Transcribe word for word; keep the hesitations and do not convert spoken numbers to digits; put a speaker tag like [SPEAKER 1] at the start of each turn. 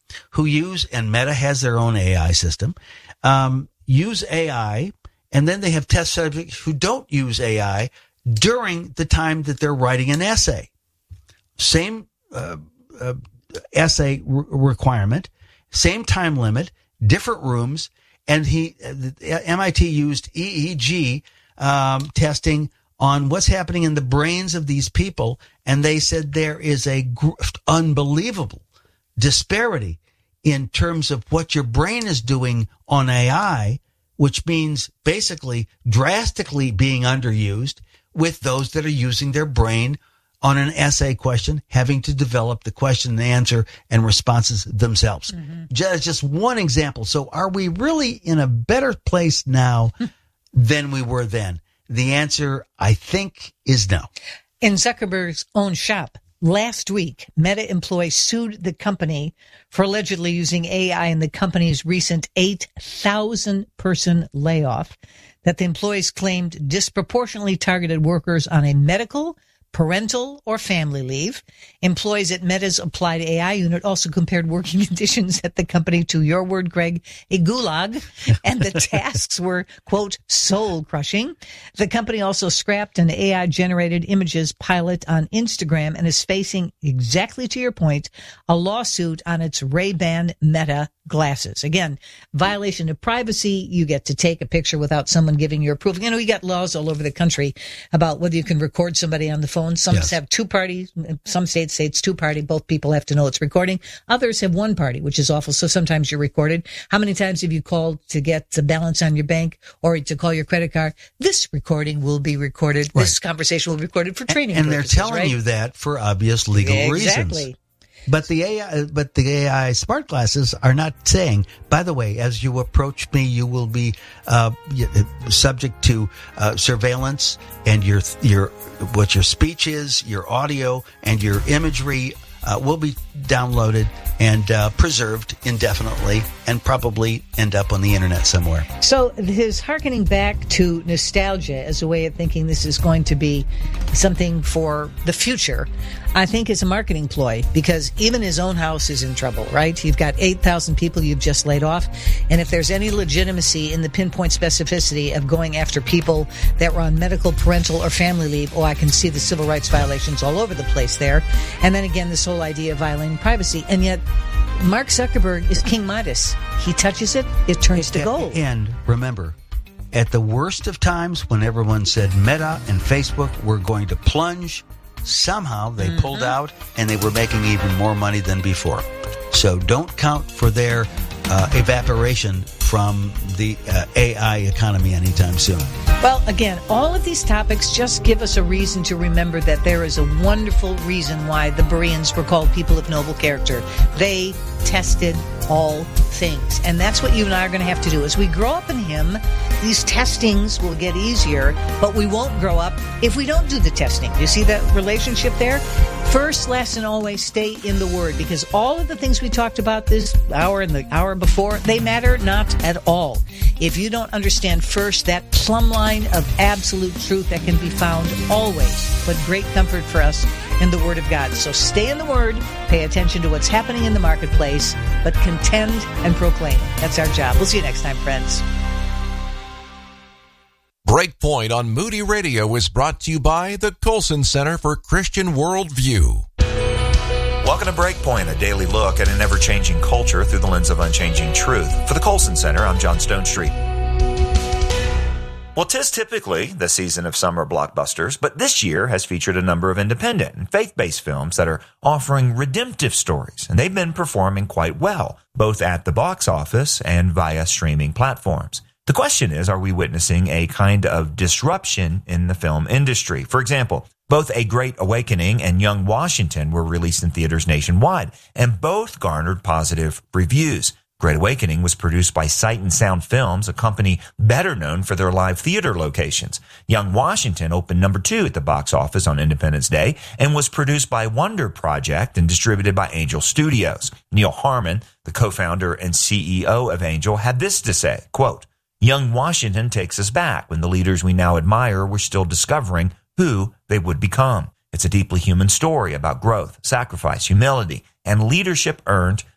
[SPEAKER 1] who use, and Meta has their own A I system, um, use A I, and then they have test subjects who don't use A I during the time that they're writing an essay. Same uh, uh, essay re- requirement, same time limit, different rooms, and he uh, M I T used E E G um, testing on what's happening in the brains of these people, and they said there is a gr- unbelievable disparity in terms of what your brain is doing on A I, which means basically drastically being underused, with those that are using their brain on an essay question, having to develop the question and answer and responses themselves. Mm-hmm. Just, just one example. So are we really in a better place now than we were then? The answer, I think, is no.
[SPEAKER 2] In Zuckerberg's own shop, last week, Meta employees sued the company for allegedly using A I in the company's recent eight thousand person layoff that the employees claimed disproportionately targeted workers on a medical, parental, or family leave. Employees at Meta's Applied A I unit also compared working conditions at the company to, your word, Greg, a gulag, and the tasks were, quote, soul-crushing. The company also scrapped an A I-generated images pilot on Instagram and is facing, exactly to your point, a lawsuit on its Ray-Ban Meta glasses. Again, violation of privacy. You get to take a picture without someone giving your approval. You know, you got laws all over the country about whether you can record somebody on the phone. Some
[SPEAKER 1] yes.
[SPEAKER 2] have two parties. Some states say it's two party. Both people have to know it's recording. Others have one party, which is awful. So sometimes you're recorded. How many times have you called to get the balance on your bank or to call your credit card? This recording will be recorded. Right. This conversation will be recorded for training
[SPEAKER 1] and, and
[SPEAKER 2] purposes,
[SPEAKER 1] they're telling
[SPEAKER 2] right?
[SPEAKER 1] you that for obvious legal
[SPEAKER 2] yeah,
[SPEAKER 1] reasons.
[SPEAKER 2] Exactly.
[SPEAKER 1] But the A I, but the A I smart glasses are not saying, by the way, as you approach me, you will be uh, subject to uh, surveillance, and your your what your speech is, your audio, and your imagery uh, will be downloaded and uh, preserved indefinitely, and probably end up on the internet somewhere.
[SPEAKER 2] So his hearkening back to nostalgia as a way of thinking this is going to be something for the future, I think is a marketing ploy, because even his own house is in trouble, right? You've got eight thousand people you've just laid off. And if there's any legitimacy in the pinpoint specificity of going after people that were on medical, parental, or family leave, oh, I can see the civil rights violations all over the place there. And then again, this whole idea of violating privacy. And yet, Mark Zuckerberg is King Midas. He touches it, it turns to gold.
[SPEAKER 1] And remember, at the worst of times, when everyone said Meta and Facebook were going to plunge, somehow they mm-hmm. pulled out, and they were making even more money than before. So don't count for their uh, evaporation from the uh, A I economy anytime soon.
[SPEAKER 2] Well, again, all of these topics just give us a reason to remember that there is a wonderful reason why the Bereans were called people of noble character. They tested all things. And that's what you and I are going to have to do. As we grow up in Him, these testings will get easier, but we won't grow up if we don't do the testing. You see that relationship there? First, last, and always stay in the Word, because all of the things we talked about this hour and the hour before, they matter not at all if you don't understand first that plumb line of absolute truth that can be found always, but great comfort for us in the Word of God. So stay in the Word, pay attention to what's happening in the marketplace, but contend and proclaim. That's our job. We'll see you next time, friends.
[SPEAKER 3] Breakpoint on Moody Radio is brought to you by the Colson Center for Christian Worldview.
[SPEAKER 4] Welcome to Breakpoint, a daily look at an ever-changing culture through the lens of unchanging truth. For the Colson Center, I'm John Stone Street. Well, 'tis typically the season of summer blockbusters, but this year has featured a number of independent and faith-based films that are offering redemptive stories, and they've been performing quite well, both at the box office and via streaming platforms. The question is, are we witnessing a kind of disruption in the film industry? For example, both A Great Awakening and Young Washington were released in theaters nationwide, and both garnered positive reviews. Great Awakening was produced by Sight and Sound Films, a company better known for their live theater locations. Young Washington opened number two at the box office on Independence Day and was produced by Wonder Project and distributed by Angel Studios. Neil Harmon, the co-founder and C E O of Angel, had this to say, quote, "Young Washington takes us back when the leaders we now admire were still discovering who they would become. It's a deeply human story about growth, sacrifice, humility, and leadership earned